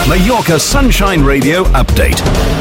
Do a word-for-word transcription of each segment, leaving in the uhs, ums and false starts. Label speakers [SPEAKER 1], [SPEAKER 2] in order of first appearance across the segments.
[SPEAKER 1] Mallorca Sunshine Radio update.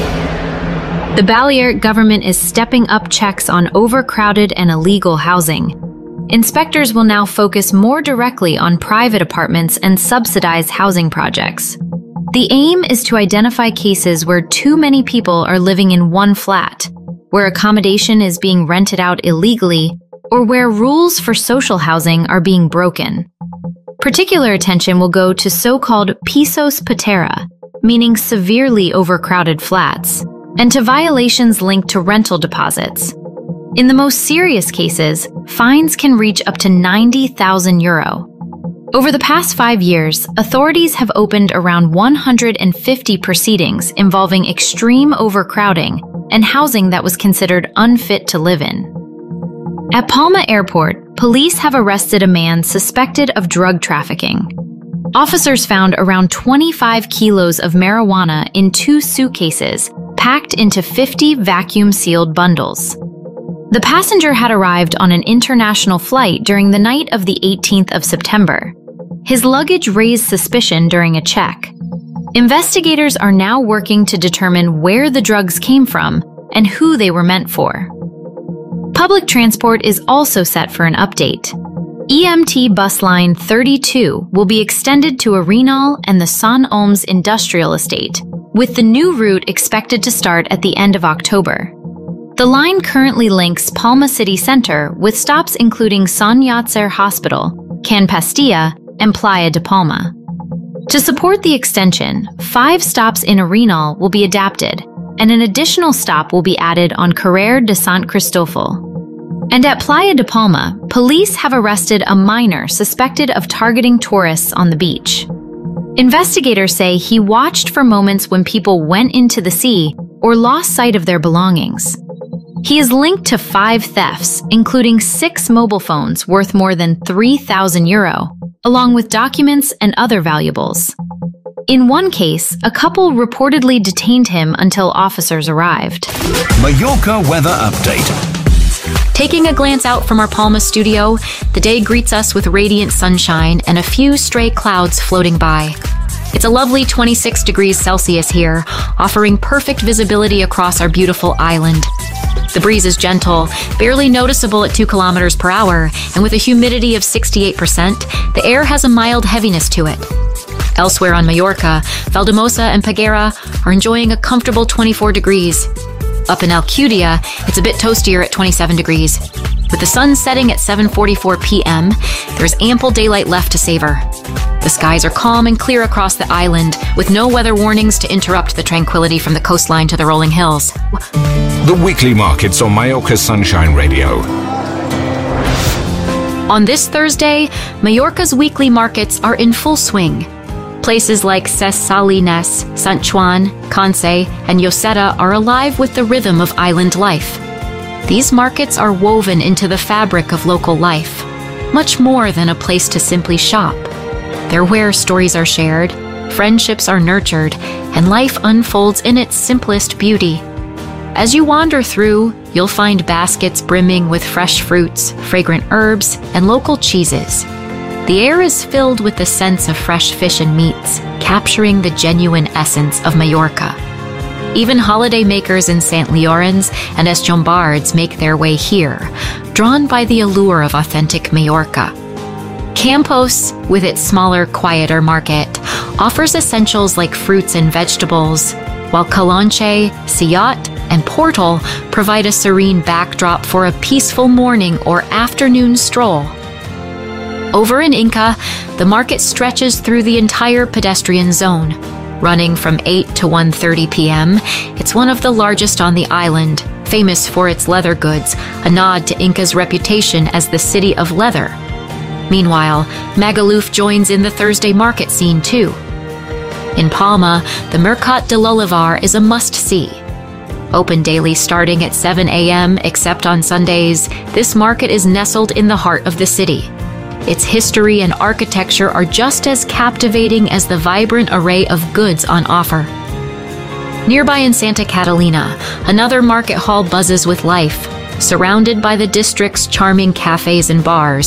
[SPEAKER 2] The Balearic government is stepping up checks on overcrowded and illegal housing. Inspectors will now focus more directly on private apartments and subsidized housing projects. The aim is to identify cases where too many people are living in one flat, where accommodation is being rented out illegally, or where rules for social housing are being broken. Particular attention will go to so-called pisos patera, meaning severely overcrowded flats, and to violations linked to rental deposits. In the most serious cases, fines can reach up to ninety thousand euro. Over the past five years, authorities have opened around one hundred fifty proceedings involving extreme overcrowding and housing that was considered unfit to live in. At Palma Airport, police have arrested a man suspected of drug trafficking. Officers found around twenty-five kilos of marijuana in two suitcases, packed into fifty vacuum-sealed bundles. The passenger had arrived on an international flight during the night of the eighteenth of September. His luggage raised suspicion during a check. Investigators are now working to determine where the drugs came from and who they were meant for. Public transport is also set for an update. E M T bus line thirty-two will be extended to Arenal and the San Oms Industrial Estate, with the new route expected to start at the end of October. The line currently links Palma City Center with stops including San Yatser Hospital, Can Pastilla, and Playa de Palma. To support the extension, five stops in Arenal will be adapted, and an additional stop will be added on Carrer de Sant Cristòfol. And at Playa de Palma, police have arrested a minor suspected of targeting tourists on the beach. Investigators say he watched for moments when people went into the sea or lost sight of their belongings. He is linked to five thefts, including six mobile phones worth more than three thousand euro, along with documents and other valuables. In one case, a couple reportedly detained him until officers arrived.
[SPEAKER 1] Mallorca weather update.
[SPEAKER 3] Taking a glance out from our Palma studio, the day greets us with radiant sunshine and a few stray clouds floating by. It's a lovely twenty-six degrees Celsius here, offering perfect visibility across our beautiful island. The breeze is gentle, barely noticeable at two kilometers per hour, and with a humidity of sixty-eight percent, the air has a mild heaviness to it. Elsewhere on Mallorca, Valdemosa and Peguera are enjoying a comfortable twenty-four degrees. Up in Alcudia, it's a bit toastier at twenty-seven degrees. With the sun setting at seven forty-four p m, there's ample daylight left to savor. The skies are calm and clear across the island, with no weather warnings to interrupt the tranquility from the coastline to the rolling hills.
[SPEAKER 1] The weekly markets on Mallorca Sunshine Radio.
[SPEAKER 3] On this Thursday, Mallorca's weekly markets are in full swing. Places like Ses Salines, Sant Joan, Conce, and Lloseta are alive with the rhythm of island life. These markets are woven into the fabric of local life, much more than a place to simply shop. They're where stories are shared, friendships are nurtured, and life unfolds in its simplest beauty. As you wander through, you'll find baskets brimming with fresh fruits, fragrant herbs, and local cheeses. The air is filled with the sense of fresh fish and meats, capturing the genuine essence of Mallorca. Even holiday makers in Saint Llorenç and Es Llombards make their way here, drawn by the allure of authentic Mallorca. Campos, with its smaller, quieter market, offers essentials like fruits and vegetables, while Calonche, Siat, and Portal provide a serene backdrop for a peaceful morning or afternoon stroll. Over in Inca, the market stretches through the entire pedestrian zone. Running from eight to one thirty p m, it's one of the largest on the island, famous for its leather goods, a nod to Inca's reputation as the city of leather. Meanwhile, Magaluf joins in the Thursday market scene too. In Palma, the Mercat de l'Olivar is a must-see. Open daily starting at seven a m except on Sundays, this market is nestled in the heart of the city. Its history and architecture are just as captivating as the vibrant array of goods on offer. Nearby in Santa Catalina, another market hall buzzes with life, surrounded by the district's charming cafes and bars.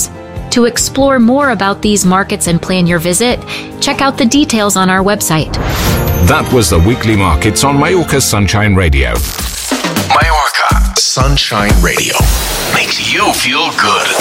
[SPEAKER 3] To explore more about these markets and plan your visit, check out the details on our website.
[SPEAKER 1] That was the Weekly Markets on Mallorca Sunshine Radio.
[SPEAKER 4] Mallorca Sunshine Radio makes you feel good.